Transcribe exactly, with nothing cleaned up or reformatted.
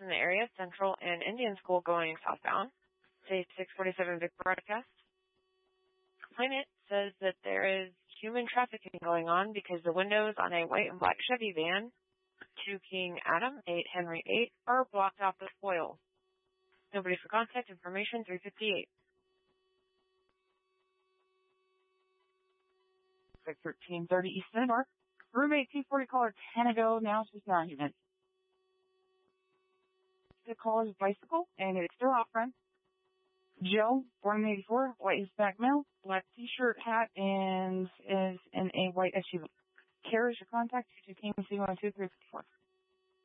from the area, Central and Indian School going southbound. Say six forty-seven Vic broadcast. Complainant says that there is human trafficking going on because the windows on a white and black Chevy van, two King Adam, eight Henry eight, are blocked off with foil. Nobody for contact information, three fifty-eight. thirteen thirty East Center. Roommate T forty caller ten ago, now it's just an argument. The caller's bicycle, and it's still out front. Joe, born in eighty-four, white Hispanic male, black t-shirt, hat, and is in a white S U V. Carriage or contact, two two King C one two three four.